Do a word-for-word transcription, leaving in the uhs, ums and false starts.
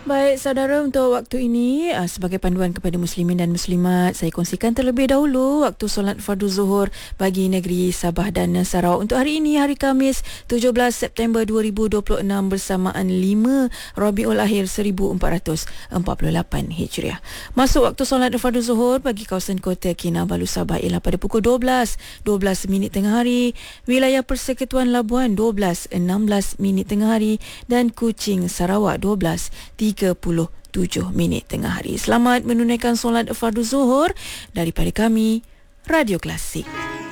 Baik saudara, untuk waktu ini uh, sebagai panduan kepada muslimin dan muslimat, saya kongsikan terlebih dahulu waktu solat fardu zuhur bagi negeri Sabah dan Sarawak untuk hari ini, hari Khamis tujuh belas September dua ribu dua puluh enam bersamaan lima Rabiul Akhir seribu empat ratus empat puluh lapan Hijriah. Masuk waktu solat fardu zuhur bagi kawasan Kota Kinabalu Sabah ialah pada pukul dua belas dua belas minit tengah hari, wilayah Persekutuan Labuan dua belas enam belas minit tengah hari dan Kuching Sarawak dua belas tiga puluh tujuh minit tengah hari. Selamat menunaikan solat fardu zuhur daripada kami, Radio Klasik.